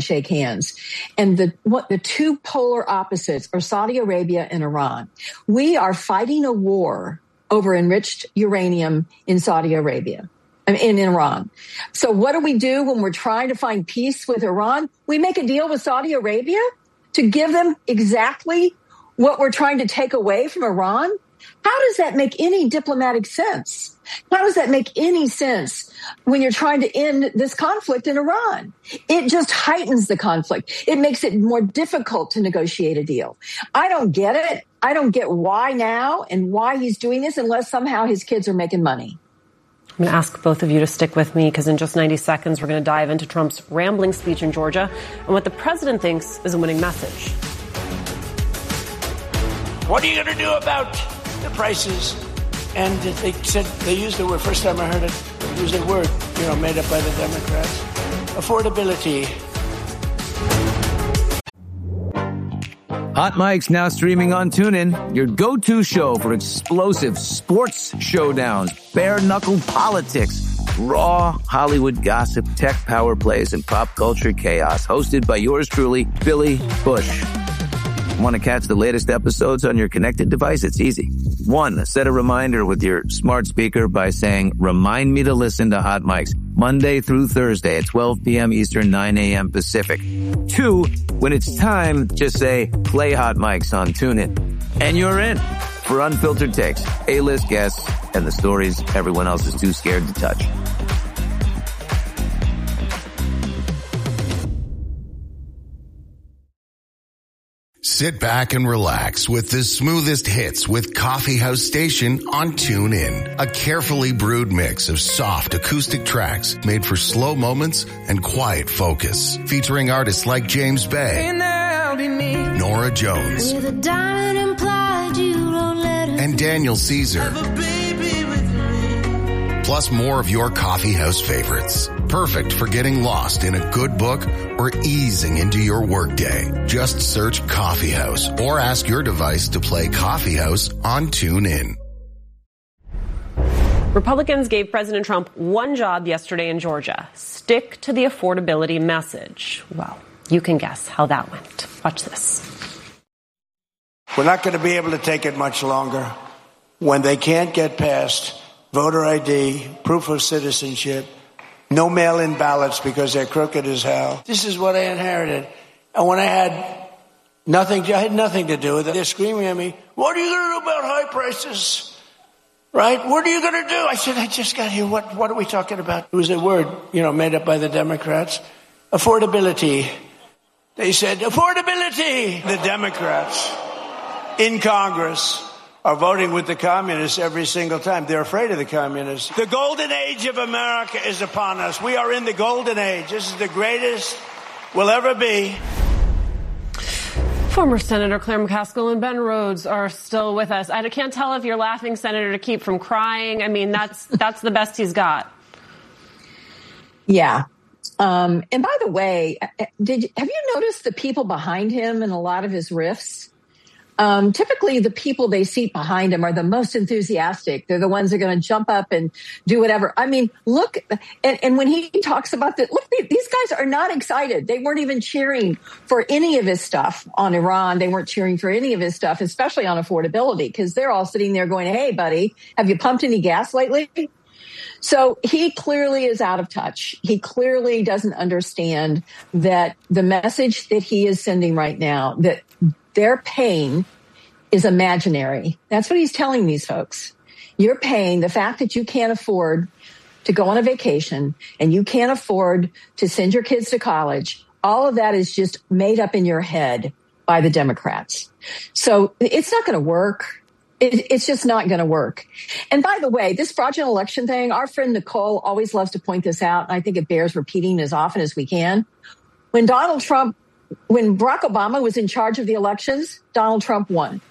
shake hands. And the two polar opposites are Saudi Arabia and Iran. We are fighting a war over enriched uranium in Saudi Arabia. In Iran. So what do we do when we're trying to find peace with Iran? We make a deal with Saudi Arabia to give them exactly what we're trying to take away from Iran? How does that make any diplomatic sense? How does that make any sense when you're trying to end this conflict in Iran? It just heightens the conflict. It makes it more difficult to negotiate a deal. I don't get it. I don't get why now and why he's doing this unless somehow his kids are making money. I'm going to ask both of you to stick with me because in just 90 seconds, we're going to dive into Trump's rambling speech in Georgia and what the president thinks is a winning message. What are you going to do about the prices? And they said, they used the word, first time I heard it, they used a word, made up by the Democrats. Affordability. Hot Mic's now streaming on TuneIn, your go-to show for explosive sports showdowns, bare-knuckle politics, raw Hollywood gossip, tech power plays, and pop culture chaos. Hosted by yours truly, Billy Bush. Want to catch the latest episodes on your connected device? It's easy. 1, set a reminder with your smart speaker by saying, remind me to listen to Hot Mics Monday through Thursday at 12 p.m. Eastern, 9 a.m. Pacific. 2, when it's time, just say, play Hot Mics on TuneIn. And you're in for unfiltered takes, A-list guests, and the stories everyone else is too scared to touch. Sit back and relax with the smoothest hits with Coffee House Station on TuneIn. A carefully brewed mix of soft acoustic tracks made for slow moments and quiet focus. Featuring artists like James Bay, Nora Jones, and Daniel Caesar. Plus more of your coffee house favorites. Perfect for getting lost in a good book or easing into your workday. Just search Coffee House or ask your device to play Coffee House on TuneIn. Republicans gave President Trump one job yesterday in Georgia. Stick to the affordability message. Well, you can guess how that went. Watch this. We're not going to be able to take it much longer when they can't get past voter ID, proof of citizenship, no mail-in ballots because they're crooked as hell. This is what I inherited. And when I had nothing to do with it, they're screaming at me, what are you going to do about high prices? Right? What are you going to do? I said, I just got here. What are we talking about? It was a word, made up by the Democrats. Affordability. They said, affordability. The Democrats in Congress are voting with the communists every single time. They're afraid of the communists. The golden age of America is upon us. We are in the golden age. This is the greatest we'll ever be. Former Senator Claire McCaskill and Ben Rhodes are still with us. I can't tell if you're laughing, Senator, to keep from crying. I mean, that's the best he's got. Yeah. And by the way, have you noticed the people behind him in a lot of his riffs? Typically, the people they seat behind him are the most enthusiastic. They're the ones that are going to jump up and do whatever. I mean, look, and when he talks about that, look, these guys are not excited. They weren't even cheering for any of his stuff on Iran. They weren't cheering for any of his stuff, especially on affordability, because they're all sitting there going, hey, buddy, have you pumped any gas lately? So he clearly is out of touch. He clearly doesn't understand that the message that he is sending right now, that their pain is imaginary. That's what he's telling these folks. Your pain, the fact that you can't afford to go on a vacation and you can't afford to send your kids to college, all of that is just made up in your head by the Democrats. So it's not going to work. It's just not going to work. And by the way, this fraudulent election thing, our friend Nicole always loves to point this out, and I think it bears repeating as often as we can. When Barack Obama was in charge of the elections, Donald Trump won.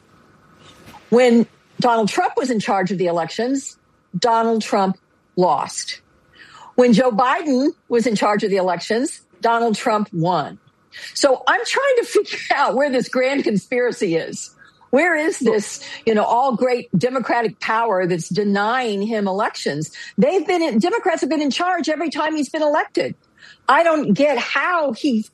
When Donald Trump was in charge of the elections, Donald Trump lost. When Joe Biden was in charge of the elections, Donald Trump won. So I'm trying to figure out where this grand conspiracy is. Where is this, all great Democratic power that's denying him elections? Democrats have been in charge every time he's been elected. I don't get how he